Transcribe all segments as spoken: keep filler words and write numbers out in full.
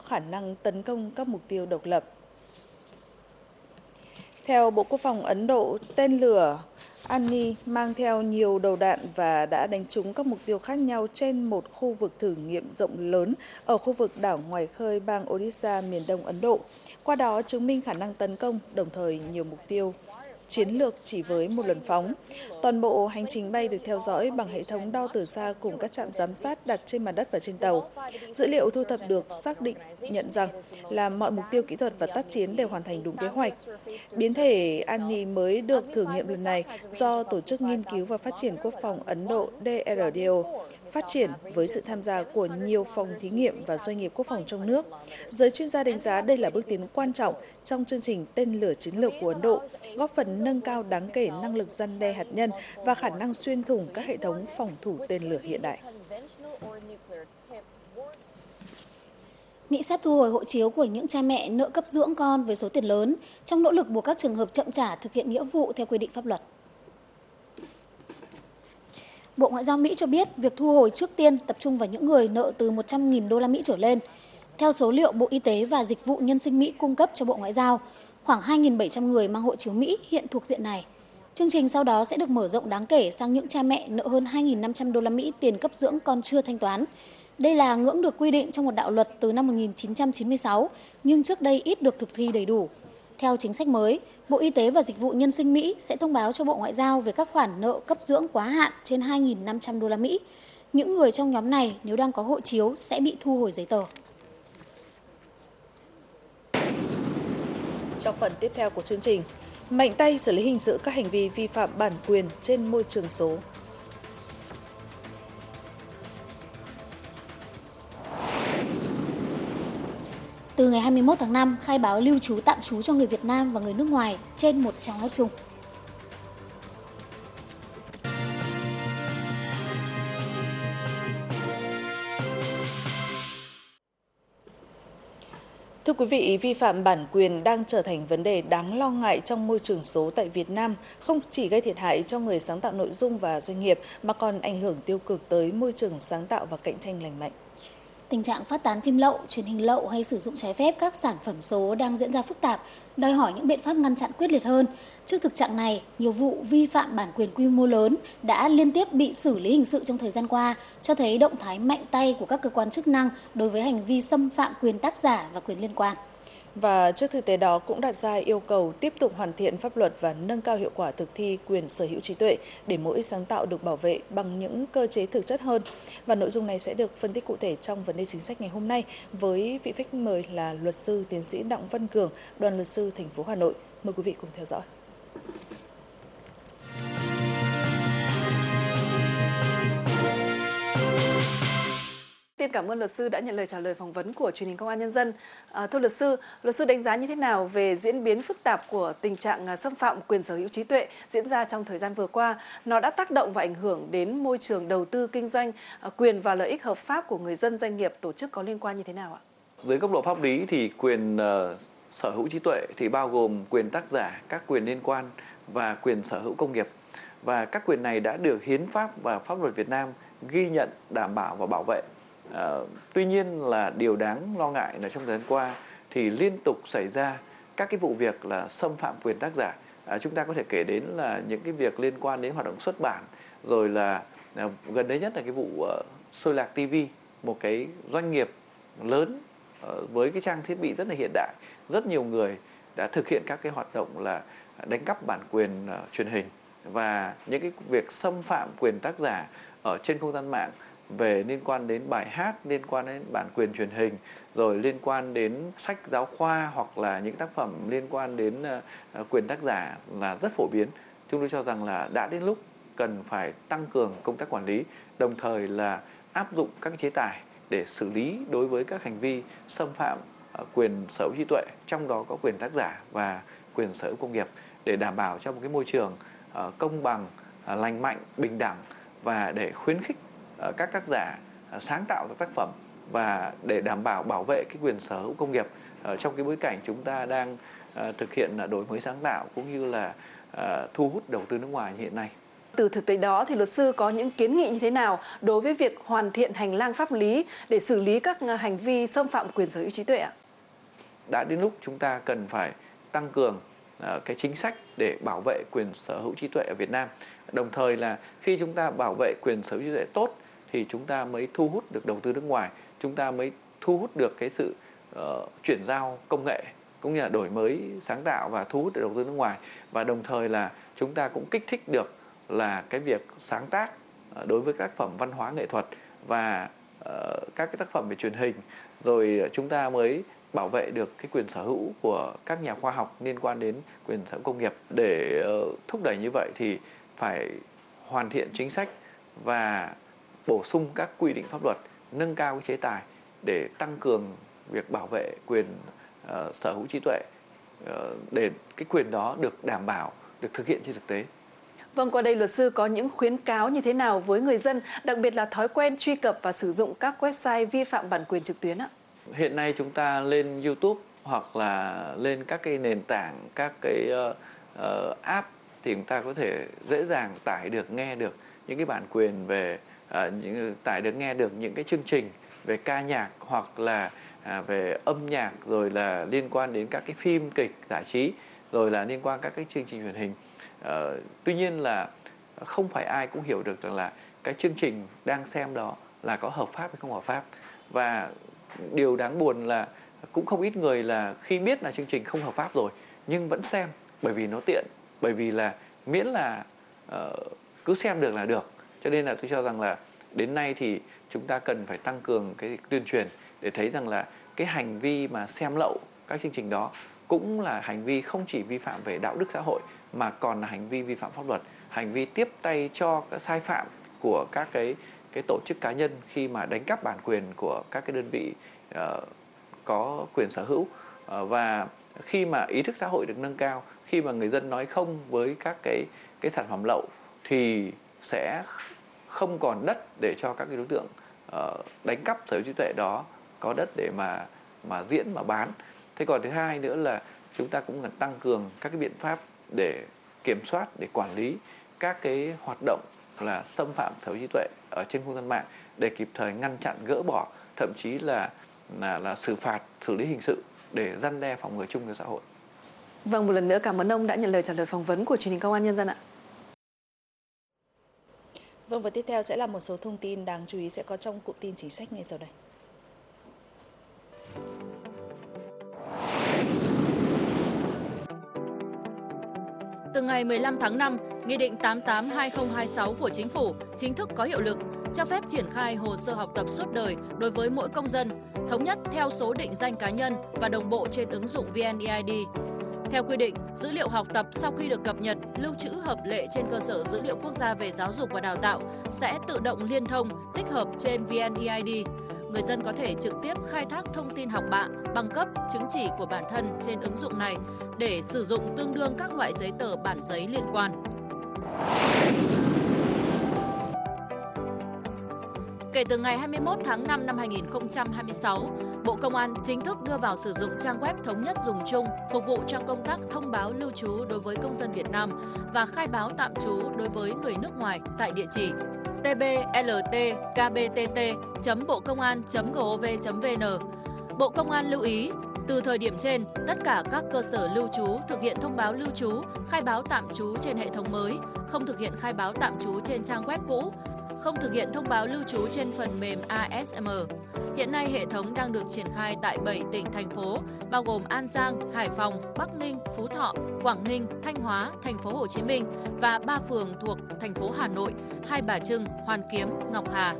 khả năng tấn công các mục tiêu độc lập. Theo Bộ Quốc phòng Ấn Độ, tên lửa Ani mang theo nhiều đầu đạn và đã đánh trúng các mục tiêu khác nhau trên một khu vực thử nghiệm rộng lớn ở khu vực đảo ngoài khơi bang Odisha, miền đông Ấn Độ. Qua đó chứng minh khả năng tấn công, đồng thời nhiều mục tiêu chiến lược chỉ với một lần phóng. Toàn bộ hành trình bay được theo dõi bằng hệ thống đo từ xa cùng các trạm giám sát đặt trên mặt đất và trên tàu. Dữ liệu thu thập được xác định nhận rằng là mọi mục tiêu kỹ thuật và tác chiến đều hoàn thành đúng kế hoạch. Biến thể Ani mới được thử nghiệm lần này do Tổ chức Nghiên cứu và Phát triển Quốc phòng Ấn Độ D R D O phát triển với sự tham gia của nhiều phòng thí nghiệm và doanh nghiệp quốc phòng trong nước. Giới chuyên gia đánh giá đây là bước tiến quan trọng trong chương trình tên lửa chiến lược của Ấn Độ, góp phần nâng cao đáng kể năng lực răn đe hạt nhân và khả năng xuyên thủng các hệ thống phòng thủ tên lửa hiện đại. Mỹ sắp thu hồi hộ chiếu của những cha mẹ nợ cấp dưỡng con với số tiền lớn trong nỗ lực buộc các trường hợp chậm trả thực hiện nghĩa vụ theo quy định pháp luật. Bộ Ngoại giao Mỹ cho biết việc thu hồi trước tiên tập trung vào những người nợ từ một trăm nghìn đô la Mỹ trở lên. Theo số liệu Bộ Y tế và Dịch vụ Nhân sinh Mỹ cung cấp cho Bộ Ngoại giao, khoảng hai nghìn bảy trăm người mang hộ chiếu Mỹ hiện thuộc diện này. Chương trình sau đó sẽ được mở rộng đáng kể sang những cha mẹ nợ hơn hai nghìn năm trăm đô la Mỹ tiền cấp dưỡng con chưa thanh toán. Đây là ngưỡng được quy định trong một đạo luật từ năm một nghìn chín trăm chín mươi sáu, nhưng trước đây ít được thực thi đầy đủ. Theo chính sách mới, Bộ Y tế và Dịch vụ Nhân sinh Mỹ sẽ thông báo cho Bộ Ngoại giao về các khoản nợ cấp dưỡng quá hạn trên hai nghìn năm trăm đô la Mỹ. Những người trong nhóm này nếu đang có hộ chiếu sẽ bị thu hồi giấy tờ. Trong phần tiếp theo của chương trình, mạnh tay xử lý hình sự các hành vi vi phạm bản quyền trên môi trường số. Từ ngày hai mươi mốt tháng năm, khai báo lưu trú tạm trú cho người Việt Nam và người nước ngoài trên một trang web chung. Thưa quý vị, vi phạm bản quyền đang trở thành vấn đề đáng lo ngại trong môi trường số tại Việt Nam, không chỉ gây thiệt hại cho người sáng tạo nội dung và doanh nghiệp mà còn ảnh hưởng tiêu cực tới môi trường sáng tạo và cạnh tranh lành mạnh. Tình trạng phát tán phim lậu, truyền hình lậu hay sử dụng trái phép các sản phẩm số đang diễn ra phức tạp, đòi hỏi những biện pháp ngăn chặn quyết liệt hơn. Trước thực trạng này, nhiều vụ vi phạm bản quyền quy mô lớn đã liên tiếp bị xử lý hình sự trong thời gian qua, cho thấy động thái mạnh tay của các cơ quan chức năng đối với hành vi xâm phạm quyền tác giả và quyền liên quan. Và trước thực tế đó cũng đặt ra yêu cầu tiếp tục hoàn thiện pháp luật và nâng cao hiệu quả thực thi quyền sở hữu trí tuệ để mỗi sáng tạo được bảo vệ bằng những cơ chế thực chất hơn. Và nội dung này sẽ được phân tích cụ thể trong vấn đề chính sách ngày hôm nay với vị khách mời là luật sư tiến sĩ Đặng Văn Cường, đoàn luật sư thành phố Hà Nội. Mời quý vị cùng theo dõi. Xin cảm ơn luật sư đã nhận lời trả lời phỏng vấn của truyền hình Công an Nhân dân. À, thưa luật sư, luật sư đánh giá như thế nào về diễn biến phức tạp của tình trạng xâm phạm quyền sở hữu trí tuệ diễn ra trong thời gian vừa qua? Nó đã tác động và ảnh hưởng đến môi trường đầu tư kinh doanh, quyền và lợi ích hợp pháp của người dân, doanh nghiệp, tổ chức có liên quan như thế nào ạ? Dưới góc độ pháp lý thì quyền uh, sở hữu trí tuệ thì bao gồm quyền tác giả, các quyền liên quan và quyền sở hữu công nghiệp. Và các quyền này đã được hiến pháp và pháp luật Việt Nam ghi nhận, đảm bảo và bảo vệ. Uh, tuy nhiên là điều đáng lo ngại là trong thời gian qua thì liên tục xảy ra các cái vụ việc là xâm phạm quyền tác giả. Uh, chúng ta có thể kể đến là những cái việc liên quan đến hoạt động xuất bản, rồi là uh, gần đây nhất là cái vụ uh, Sôi Lạc ti vi, một cái doanh nghiệp lớn uh, với cái trang thiết bị rất là hiện đại, rất nhiều người đã thực hiện các cái hoạt động là đánh cắp bản quyền uh, truyền hình và những cái việc xâm phạm quyền tác giả ở trên không gian mạng về liên quan đến bài hát, liên quan đến bản quyền truyền hình, rồi liên quan đến sách giáo khoa hoặc là những tác phẩm liên quan đến uh, quyền tác giả là rất phổ biến. Chúng tôi cho rằng là đã đến lúc cần phải tăng cường công tác quản lý, đồng thời là áp dụng các chế tài để xử lý đối với các hành vi xâm phạm uh, quyền sở hữu trí tuệ, trong đó có quyền tác giả và quyền sở hữu công nghiệp, để đảm bảo cho một cái môi trường uh, công bằng, uh, lành mạnh, bình đẳng và để khuyến khích các tác giả sáng tạo các tác phẩm và để đảm bảo bảo vệ cái quyền sở hữu công nghiệp trong cái bối cảnh chúng ta đang thực hiện đổi mới sáng tạo cũng như là thu hút đầu tư nước ngoài như hiện nay. Từ thực tế đó thì luật sư có những kiến nghị như thế nào đối với việc hoàn thiện hành lang pháp lý để xử lý các hành vi xâm phạm quyền sở hữu trí tuệ ạ? Đã đến lúc chúng ta cần phải tăng cường uh, cái chính sách để bảo vệ quyền sở hữu trí tuệ ở Việt Nam. Đồng thời là khi chúng ta bảo vệ quyền sở hữu trí tuệ tốt thì chúng ta mới thu hút được đầu tư nước ngoài, chúng ta mới thu hút được cái sự uh, chuyển giao công nghệ cũng như là đổi mới sáng tạo và thu hút được đầu tư nước ngoài. Và đồng thời là chúng ta cũng kích thích được là cái việc sáng tác uh, đối với các tác phẩm văn hóa nghệ thuật và uh, các cái tác phẩm về truyền hình, rồi chúng ta mới bảo vệ được cái quyền sở hữu của các nhà khoa học liên quan đến quyền sở hữu công nghiệp. Để uh, thúc đẩy như vậy thì phải hoàn thiện chính sách và bổ sung các quy định pháp luật, nâng cao cái chế tài để tăng cường việc bảo vệ quyền uh, sở hữu trí tuệ uh, để cái quyền đó được đảm bảo, được thực hiện trên thực tế. Vâng, qua đây luật sư có những khuyến cáo như thế nào với người dân, đặc biệt là thói quen truy cập và sử dụng các website vi phạm bản quyền trực tuyến ạ? Hiện nay chúng ta lên YouTube hoặc là lên các cái nền tảng, các cái uh, uh, app thì chúng ta có thể dễ dàng tải được, nghe được những cái bản quyền về uh, những tải được nghe được những cái chương trình về ca nhạc hoặc là uh, về âm nhạc, rồi là liên quan đến các cái phim kịch giải trí, rồi là liên quan các cái chương trình truyền hình. Uh, tuy nhiên là không phải ai cũng hiểu được rằng là cái chương trình đang xem đó là có hợp pháp hay không hợp pháp. Và điều đáng buồn là cũng không ít người là khi biết là chương trình không hợp pháp rồi nhưng vẫn xem bởi vì nó tiện, bởi vì là miễn là uh, cứ xem được là được. Cho nên là tôi cho rằng là đến nay thì chúng ta cần phải tăng cường cái tuyên truyền để thấy rằng là cái hành vi mà xem lậu các chương trình đó cũng là hành vi không chỉ vi phạm về đạo đức xã hội mà còn là hành vi vi phạm pháp luật, hành vi tiếp tay cho các sai phạm của các cái cái tổ chức cá nhân khi mà đánh cắp bản quyền của các cái đơn vị uh, có quyền sở hữu. Uh, và khi mà ý thức xã hội được nâng cao, khi mà người dân nói không với các cái cái sản phẩm lậu thì sẽ không còn đất để cho các cái đối tượng uh, đánh cắp sở hữu trí tuệ đó có đất để mà mà diễn mà bán. Thế còn thứ hai nữa là chúng ta cũng cần tăng cường các cái biện pháp để kiểm soát, để quản lý các cái hoạt động là xâm phạm sở hữu trí tuệ ở trên không gian mạng để kịp thời ngăn chặn, gỡ bỏ, thậm chí là là là xử phạt, xử lý hình sự để răn đe phòng ngừa chung cho xã hội. Vâng, một lần nữa cảm ơn ông đã nhận lời trả lời phỏng vấn của truyền hình Công an Nhân dân ạ. Vâng, và tiếp theo sẽ là một số thông tin đáng chú ý sẽ có trong cụm tin chính sách ngay sau đây. Từ ngày mười lăm tháng năm, Nghị định tám mươi tám trên hai nghìn không trăm hai mươi sáu của Chính phủ chính thức có hiệu lực, cho phép triển khai hồ sơ học tập suốt đời đối với mỗi công dân, thống nhất theo số định danh cá nhân và đồng bộ trên ứng dụng vê en e i đê. Theo quy định, dữ liệu học tập sau khi được cập nhật, lưu trữ hợp lệ trên cơ sở dữ liệu quốc gia về giáo dục và đào tạo sẽ tự động liên thông, tích hợp trên vê en e i đê. Người dân có thể trực tiếp khai thác thông tin học bạ, bằng cấp, chứng chỉ của bản thân trên ứng dụng này để sử dụng tương đương các loại giấy tờ bản giấy liên quan. Kể từ ngày hai mươi mốt tháng năm năm hai nghìn không trăm hai mươi sáu, Bộ Công an chính thức đưa vào sử dụng trang web thống nhất dùng chung phục vụ cho công tác thông báo lưu trú đối với công dân Việt Nam và khai báo tạm trú đối với người nước ngoài tại địa chỉ t b l t k b t t chấm bộ công an chấm gov chấm v n. Bộ Công an lưu ý, từ thời điểm trên, tất cả các cơ sở lưu trú thực hiện thông báo lưu trú, khai báo tạm trú trên hệ thống mới, không thực hiện khai báo tạm trú trên trang web cũ, không thực hiện thông báo lưu trú trên phần mềm a ét em. Hiện nay, hệ thống đang được triển khai tại bảy tỉnh, thành phố, bao gồm An Giang, Hải Phòng, Bắc Ninh, Phú Thọ, Quảng Ninh, Thanh Hóa, thành phố Hồ Chí Minh và ba phường thuộc thành phố Hà Nội, Hai Bà Trưng, Hoàn Kiếm, Ngọc Hà.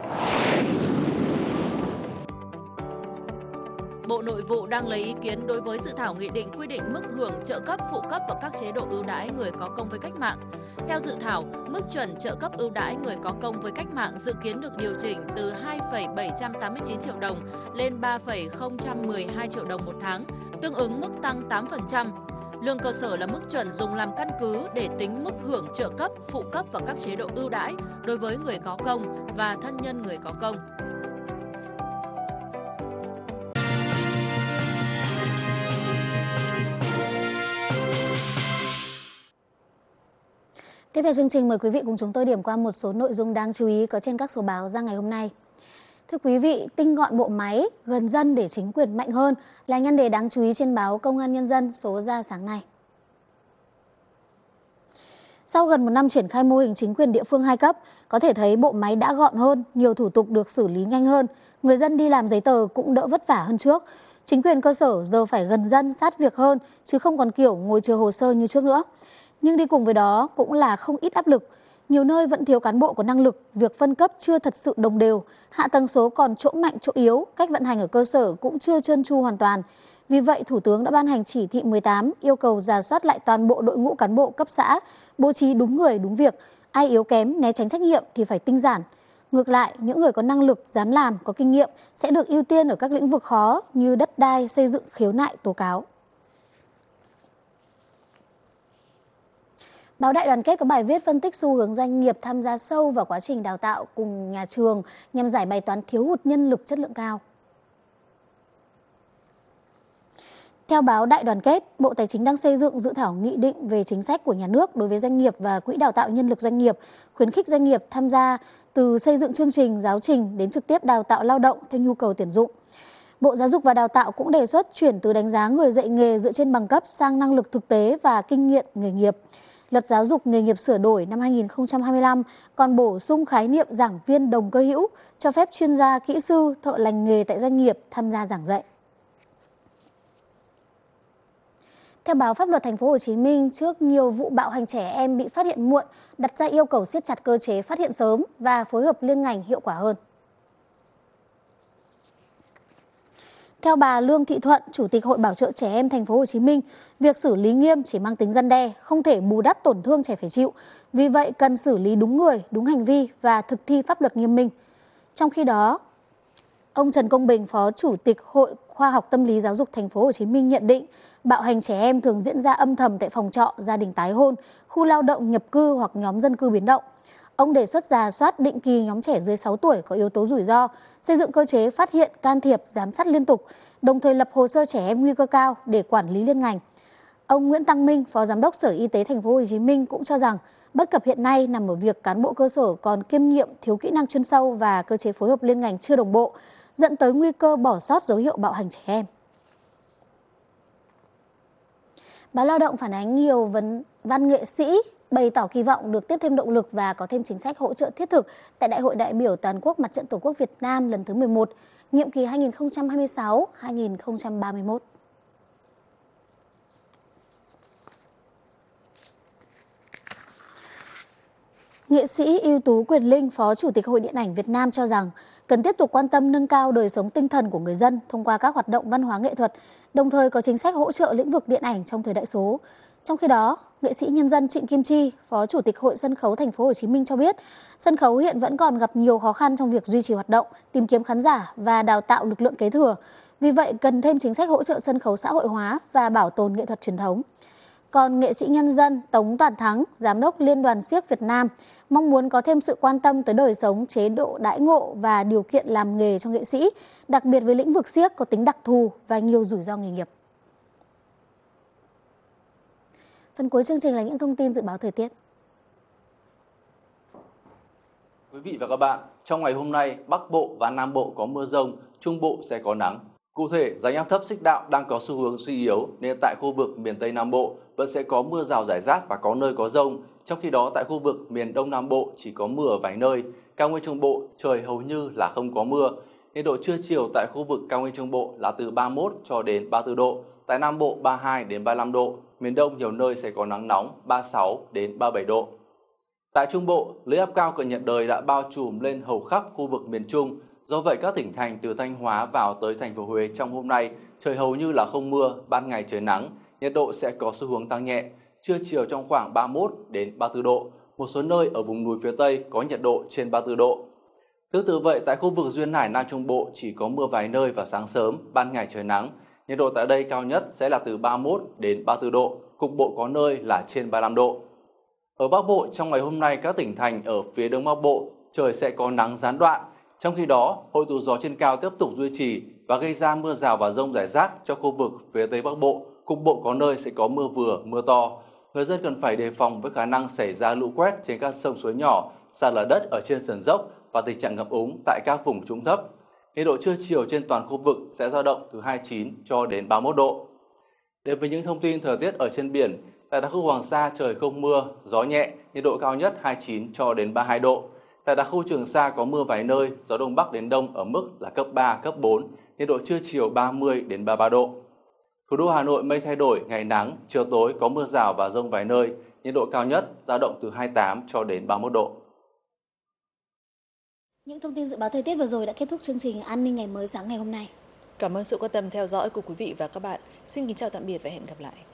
Bộ Nội vụ đang lấy ý kiến đối với dự thảo nghị định quy định mức hưởng trợ cấp, phụ cấp và các chế độ ưu đãi người có công với cách mạng. Theo dự thảo, mức chuẩn trợ cấp ưu đãi người có công với cách mạng dự kiến được điều chỉnh từ hai phẩy bảy trăm tám mươi chín triệu đồng lên ba phẩy không một hai triệu đồng một tháng, tương ứng mức tăng tám phần trăm. Lương cơ sở là mức chuẩn dùng làm căn cứ để tính mức hưởng trợ cấp, phụ cấp và các chế độ ưu đãi đối với người có công và thân nhân người có công. Tiếp theo chương trình, mời quý vị cùng chúng tôi điểm qua một số nội dung đáng chú ý có trên các số báo ra ngày hôm nay. Thưa quý vị, tinh gọn bộ máy, gần dân để chính quyền mạnh hơn là nhan đề đáng chú ý trên báo Công an Nhân dân số ra sáng nay. Sau gần một năm triển khai mô hình chính quyền địa phương hai cấp, có thể thấy bộ máy đã gọn hơn, nhiều thủ tục được xử lý nhanh hơn, người dân đi làm giấy tờ cũng đỡ vất vả hơn trước. Chính quyền cơ sở giờ phải gần dân, sát việc hơn, chứ không còn kiểu ngồi chờ hồ sơ như trước nữa. Nhưng đi cùng với đó cũng là không ít áp lực. Nhiều nơi vẫn thiếu cán bộ có năng lực, việc phân cấp chưa thật sự đồng đều, hạ tầng số còn chỗ mạnh chỗ yếu, cách vận hành ở cơ sở cũng chưa trơn tru hoàn toàn. Vì vậy, Thủ tướng đã ban hành chỉ thị mười tám yêu cầu rà soát lại toàn bộ đội ngũ cán bộ cấp xã, bố trí đúng người đúng việc, ai yếu kém né tránh trách nhiệm thì phải tinh giản. Ngược lại, những người có năng lực, dám làm, có kinh nghiệm sẽ được ưu tiên ở các lĩnh vực khó như đất đai, xây dựng, khiếu nại, tố cáo. Báo Đại Đoàn kết có bài viết phân tích xu hướng doanh nghiệp tham gia sâu vào quá trình đào tạo cùng nhà trường nhằm giải bài toán thiếu hụt nhân lực chất lượng cao. Theo báo Đại Đoàn kết, Bộ Tài chính đang xây dựng dự thảo nghị định về chính sách của nhà nước đối với doanh nghiệp và quỹ đào tạo nhân lực doanh nghiệp, khuyến khích doanh nghiệp tham gia từ xây dựng chương trình, giáo trình đến trực tiếp đào tạo lao động theo nhu cầu tuyển dụng. Bộ Giáo dục và Đào tạo cũng đề xuất chuyển từ đánh giá người dạy nghề dựa trên bằng cấp sang năng lực thực tế và kinh nghiệm nghề nghiệp. Luật Giáo dục nghề nghiệp sửa đổi năm hai nghìn không trăm hai mươi lăm còn bổ sung khái niệm giảng viên đồng cơ hữu, cho phép chuyên gia, kỹ sư, thợ lành nghề tại doanh nghiệp tham gia giảng dạy. Theo báo Pháp luật Thành phố Hồ Chí Minh, trước nhiều vụ bạo hành trẻ em bị phát hiện muộn, đặt ra yêu cầu siết chặt cơ chế phát hiện sớm và phối hợp liên ngành hiệu quả hơn. Theo bà Lương Thị Thuận, Chủ tịch Hội Bảo trợ Trẻ Em Thành phố Hồ Chí Minh, việc xử lý nghiêm chỉ mang tính răn đe, không thể bù đắp tổn thương trẻ phải chịu. Vì vậy, cần xử lý đúng người, đúng hành vi và thực thi pháp luật nghiêm minh. Trong khi đó, ông Trần Công Bình, Phó Chủ tịch Hội Khoa học Tâm lý Giáo dục Thành phố Hồ Chí Minh nhận định, bạo hành trẻ em thường diễn ra âm thầm tại phòng trọ, gia đình tái hôn, khu lao động nhập cư hoặc nhóm dân cư biến động. Ông đề xuất rà soát định kỳ nhóm trẻ dưới sáu tuổi có yếu tố rủi ro, xây dựng cơ chế phát hiện, can thiệp, giám sát liên tục, đồng thời lập hồ sơ trẻ em nguy cơ cao để quản lý liên ngành. Ông Nguyễn Tăng Minh, Phó Giám đốc Sở Y tế Thành phố Hồ Chí Minh cũng cho rằng bất cập hiện nay nằm ở việc cán bộ cơ sở còn kiêm nhiệm, thiếu kỹ năng chuyên sâu và cơ chế phối hợp liên ngành chưa đồng bộ, dẫn tới nguy cơ bỏ sót dấu hiệu bạo hành trẻ em. Báo Lao động phản ánh nhiều vấn văn nghệ sĩ bày tỏ kỳ vọng được tiếp thêm động lực và có thêm chính sách hỗ trợ thiết thực tại Đại hội đại biểu Toàn quốc Mặt trận Tổ quốc Việt Nam lần thứ mười một, nhiệm kỳ hai nghìn không trăm hai mươi sáu đến hai nghìn không trăm ba mươi mốt. Nghệ sĩ ưu tú Quyền Linh, Phó Chủ tịch Hội Điện ảnh Việt Nam cho rằng cần tiếp tục quan tâm nâng cao đời sống tinh thần của người dân thông qua các hoạt động văn hóa nghệ thuật, đồng thời có chính sách hỗ trợ lĩnh vực điện ảnh trong thời đại số. Trong khi đó, nghệ sĩ nhân dân Trịnh Kim Chi, Phó Chủ tịch Hội Sân khấu Thành phố Hồ Chí Minh cho biết, sân khấu hiện vẫn còn gặp nhiều khó khăn trong việc duy trì hoạt động, tìm kiếm khán giả và đào tạo lực lượng kế thừa. Vì vậy, cần thêm chính sách hỗ trợ sân khấu xã hội hóa và bảo tồn nghệ thuật truyền thống. Còn nghệ sĩ nhân dân Tống Toàn Thắng, Giám đốc Liên đoàn Xiếc Việt Nam, mong muốn có thêm sự quan tâm tới đời sống, chế độ đãi ngộ và điều kiện làm nghề cho nghệ sĩ, đặc biệt với lĩnh vực xiếc có tính đặc thù và nhiều rủi ro nghề nghiệp. Phần cuối chương trình là những thông tin dự báo thời tiết. Quý vị và các bạn, trong ngày hôm nay, Bắc Bộ và Nam Bộ có mưa rông, Trung Bộ sẽ có nắng. Cụ thể, rãnh áp thấp xích đạo đang có xu hướng suy yếu nên tại khu vực miền Tây Nam Bộ vẫn sẽ có mưa rào rải rác và có nơi có dông. Trong khi đó, tại khu vực miền Đông Nam Bộ chỉ có mưa ở vài nơi. Cao nguyên Trung Bộ trời hầu như là không có mưa. Nhiệt độ trưa chiều tại khu vực cao nguyên Trung Bộ là từ ba mươi mốt cho đến ba mươi tư độ. Tại Nam Bộ ba mươi hai đến ba mươi lăm độ. Miền Đông nhiều nơi sẽ có nắng nóng ba mươi sáu đến ba mươi bảy độ. Tại Trung Bộ, lưỡi áp cao cận nhiệt đới đã bao trùm lên hầu khắp khu vực miền Trung. Do vậy, các tỉnh thành từ Thanh Hóa vào tới thành phố Huế trong hôm nay trời hầu như là không mưa, ban ngày trời nắng, nhiệt độ sẽ có xu hướng tăng nhẹ. Trưa chiều trong khoảng ba mươi mốt đến ba mươi tư độ. Một số nơi ở vùng núi phía Tây có nhiệt độ trên ba mươi tư độ. Tương tự vậy, tại khu vực duyên hải Nam Trung Bộ chỉ có mưa vài nơi vào sáng sớm, ban ngày trời nắng. Nhiệt độ tại đây cao nhất sẽ là từ ba mươi mốt đến ba mươi tư độ, cục bộ có nơi là trên ba mươi lăm độ. Ở Bắc Bộ, trong ngày hôm nay các tỉnh thành ở phía Đông Bắc Bộ trời sẽ có nắng gián đoạn. Trong khi đó, hội tụ gió trên cao tiếp tục duy trì và gây ra mưa rào và dông rải rác cho khu vực phía Tây Bắc Bộ. Cục bộ có nơi sẽ có mưa vừa, mưa to. Người dân cần phải đề phòng với khả năng xảy ra lũ quét trên các sông suối nhỏ, sạt lở đất ở trên sườn dốc và tình trạng ngập úng tại các vùng trũng thấp. Nhiệt độ trưa chiều trên toàn khu vực sẽ dao động từ hai mươi chín cho đến ba mươi mốt độ. Đến với những thông tin thời tiết ở trên biển, tại đặc khu Hoàng Sa trời không mưa, gió nhẹ, nhiệt độ cao nhất hai mươi chín cho đến ba mươi hai độ. Tại đặc khu Trường Sa có mưa vài nơi, gió đông bắc đến đông ở mức là cấp ba, cấp bốn, nhiệt độ trưa chiều ba mươi đến ba mươi ba độ. Thủ đô Hà Nội mây thay đổi, ngày nắng, chiều tối có mưa rào và dông vài nơi, nhiệt độ cao nhất dao động từ hai mươi tám cho đến ba mươi mốt độ. Những thông tin dự báo thời tiết vừa rồi đã kết thúc chương trình An ninh ngày mới sáng ngày hôm nay. Cảm ơn sự quan tâm theo dõi của quý vị và các bạn. Xin kính chào tạm biệt và hẹn gặp lại.